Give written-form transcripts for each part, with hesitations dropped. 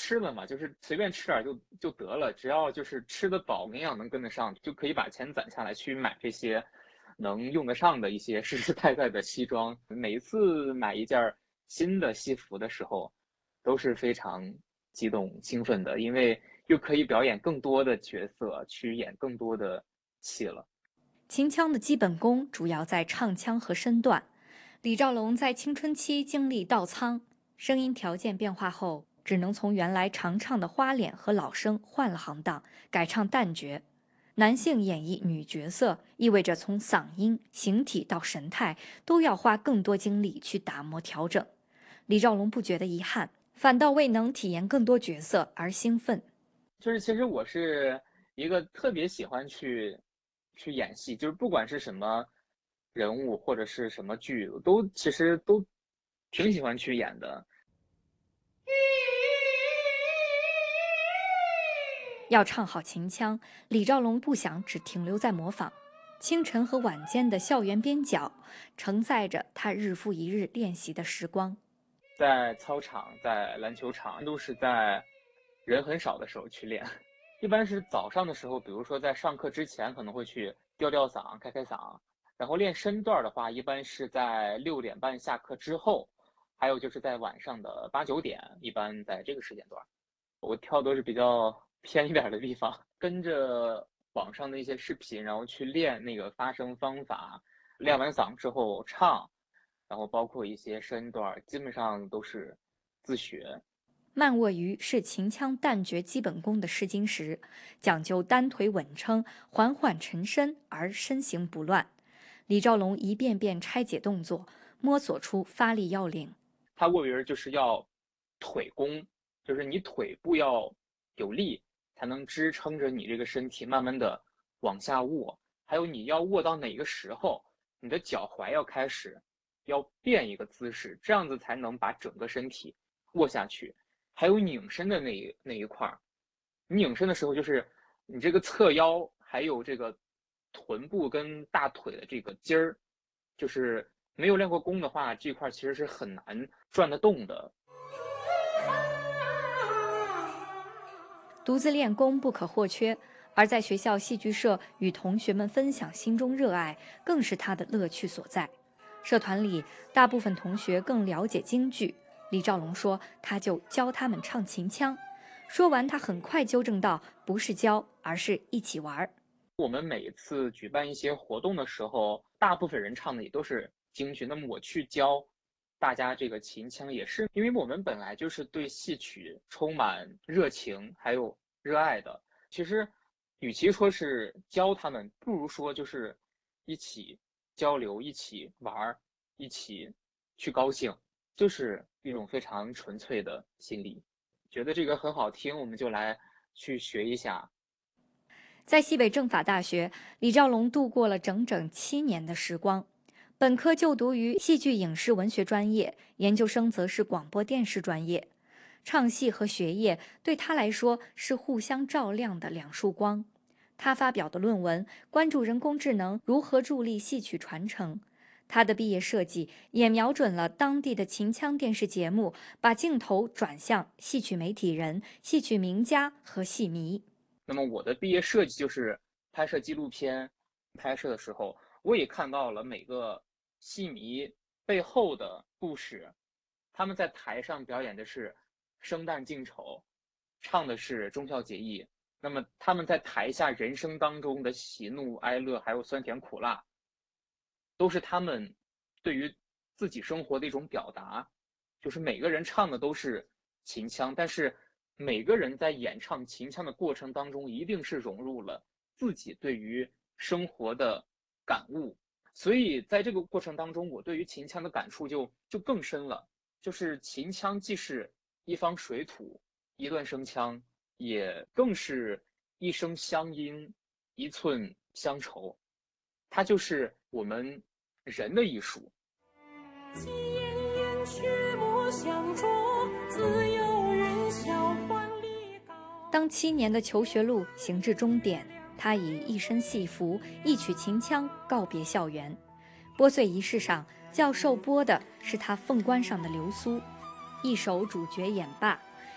吃的嘛，就是随便吃点就得了，只要就是吃得饱，营养能跟得上，就可以把钱攒下来去买这些能用得上的一些实实在在的西装。每一次买一件新的西服的时候，都是非常激动兴奋的，因为又可以表演更多的角色，去演更多的戏了。 秦腔的基本功主要在唱腔和身段。李兆龙在青春期经历倒仓，声音条件变化后，只能从原来常唱的花脸和老生换了行当，改唱旦角。男性演绎女角色，意味着从嗓音、形体到神态都要花更多精力去打磨调整。李兆龙不觉得遗憾，反倒为能体验更多角色而兴奋。 就是其实我是一个特别喜欢去演戏，就是不管是什么人物或者是什么剧，我其实都挺喜欢去演的。 要唱好秦腔，李兆龙不想只停留在模仿。清晨和晚间的校园边角，承载着他日复一日练习的时光。 在操场、在篮球场，都是在人很少的时候去练。一般是早上的时候，比如说在上课之前，可能会去吊吊嗓、开开嗓。然后练身段的话，一般是在6点半下课之后，还有就是在晚上的8、9点，一般在这个时间段。我跳都是比较偏一点的地方，跟着网上的一些视频，然后去练那个发声方法，练完嗓之后唱，然后包括一些身段，基本上都是自学。 慢卧鱼是秦腔旦角基本功的试金石，讲究单腿稳撑，缓缓沉身而身形不乱。李兆龙一遍遍拆解动作，摸索出发力要领。 它卧鱼就是要腿功，就是你腿部要有力，才能支撑着你这个身体慢慢的往下卧。还有你要卧到哪个时候，你的脚踝要变一个姿势，这样子才能把整个身体卧下去。还有拧身的那一块，你拧身的时候就是你这个侧腰还有这个臀部跟大腿的这个筋儿，就是没有练过功的话，这块其实是很难转得动的。 独自练功不可或缺，而在学校戏剧社与同学们分享心中热爱，更是他的乐趣所在。社团里，大部分同学更了解京剧。李兆龙说，他就教他们唱秦腔。说完，他很快纠正道：“不是教，而是一起玩。” 我们每一次举办一些活动的时候，大部分人唱的也都是京剧。那么我去教大家这个秦腔，也是因为我们本来就是对戏曲充满热情还有热爱的。其实，与其说是教他们，不如说就是一起交流、一起玩、一起去高兴，就是一种非常纯粹的心理。觉得这个很好听，我们就来去学一下。 在西北政法大学，李兆龙度过了整整7年的时光。本科就读于戏剧影视文学专业，研究生则是广播电视专业。唱戏和学业对他来说是互相照亮的两束光。他发表的论文关注人工智能如何助力戏曲传承。他的毕业设计也瞄准了当地的秦腔电视节目，把镜头转向戏曲媒体人、戏曲名家和戏迷。 那么我的毕业设计就是拍摄纪录片，拍摄的时候我也看到了每个戏迷背后的故事，他们在台上表演的是生旦净丑，唱的是忠孝节义，那么他们在台下人生当中的喜怒哀乐，还有酸甜苦辣，都是他们对于自己生活的一种表达。就是每个人唱的都是秦腔，但是每个人在演唱秦腔的过程当中，一定是融入了自己对于生活的感悟。所以在这个过程当中，我对于秦腔的感触就更深了。就是秦腔既是一方水土，一段声腔，也更是一声乡音，一寸乡愁。它就是我们人的艺术。 几言言却莫相着，自有人笑还离高。 当7年的求学路行至终点，他以一身戏服、一曲秦腔告别校园。拨穗仪式上，教授拨的是他凤冠上的流苏，一首主角演罢，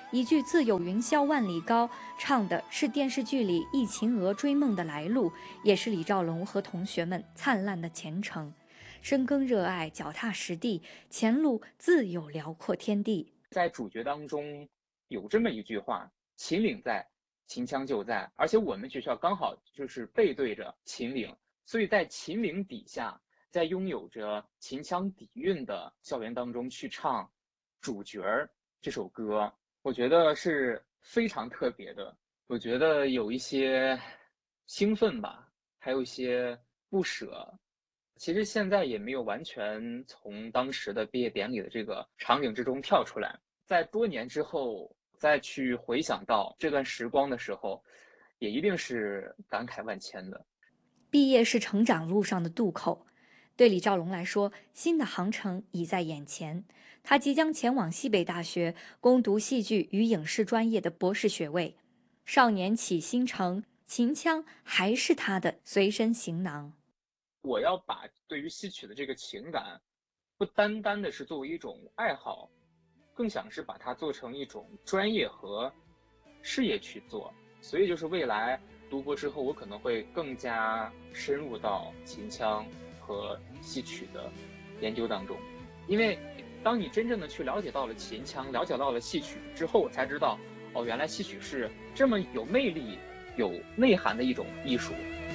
一句自有云霄万里高，唱的是电视剧里一秦娥追梦的来路，也是李兆龙和同学们灿烂的前程。深耕热爱，脚踏实地，前路自有辽阔天地。 在主角当中有这么一句话：秦岭在，秦腔就在。而且我们学校刚好就是背对着秦岭，所以在秦岭底下，在拥有着秦腔底蕴的校园当中去唱《主角》这首歌，我觉得是非常特别的。我觉得有一些兴奋吧，还有一些不舍。其实现在也没有完全从当时的毕业典礼的这个场景之中跳出来，在多年之后再去回想到这段时光的时候，也一定是感慨万千的。 毕业是成长路上的渡口，对李兆龙来说，新的航程已在眼前。他即将前往西北大学攻读戏剧与影视专业的博士学位。少年起新程，秦腔还是他的随身行囊。 我要把对于戏曲的这个情感，不单单的是作为一种爱好，更想是把它做成一种专业和事业去做。所以就是未来读博之后，我可能会更加深入到秦腔和戏曲的研究当中。因为当你真正的去了解到了秦腔，了解到了戏曲之后，我才知道，哦，原来戏曲是这么有魅力、有内涵的一种艺术。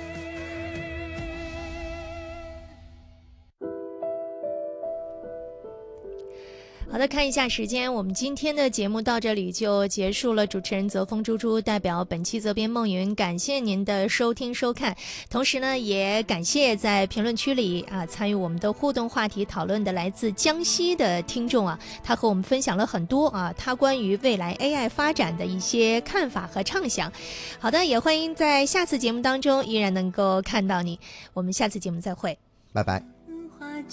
好的，看一下时间，我们今天的节目到这里就结束了。主持人泽峰猪猪代表本期责编孟云，感谢您的收听收看，同时呢，也感谢在评论区里参与我们的互动话题讨论的来自江西的听众他和我们分享了很多他关于未来 AI 发展的一些看法和畅想。好的，也欢迎在下次节目当中依然能够看到你，我们下次节目再会， 拜拜。